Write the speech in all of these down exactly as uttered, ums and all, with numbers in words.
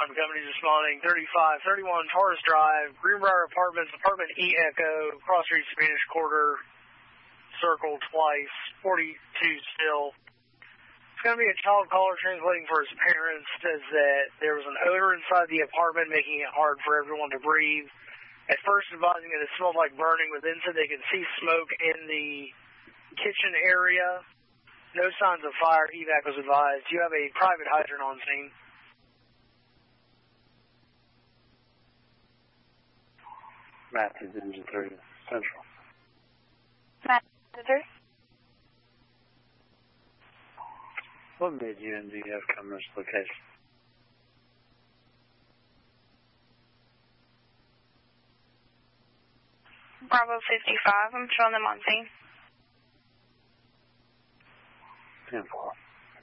I'm companies responding, thirty-five thirty-one Taurus Drive, Greenbrier Apartments, Apartment E Echo, Cross Street, Spanish Quarter, circle twice, forty-two still. It's going to be a child caller translating for his parents. Says that there was an odor inside the apartment, making it hard for everyone to breathe. At first advising that it smelled like burning, but then said they could see smoke in the kitchen area. No signs of fire. Evac was advised. You have a private hydrant on scene. Matthews, Engine three, Central. Matthews three? What made you and D F come to this location? Bravo fifty-five, I'm showing them on scene. ten four.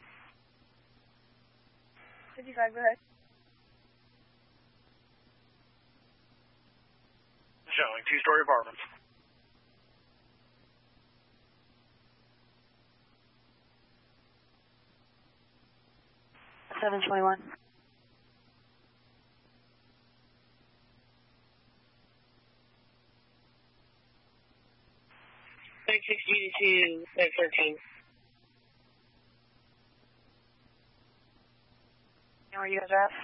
fifty-five, go ahead. Showing two-story apartments. seven twenty-one. thirty-six eighty-two, Lake thirteen. And where you guys at?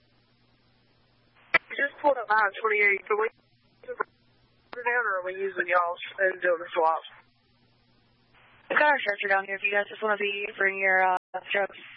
We just pulled up behind twenty-eight. Can we down, or are we using y'all's and doing the swaps? We've got our stretcher down here if you guys just want to be bring your uh, strokes.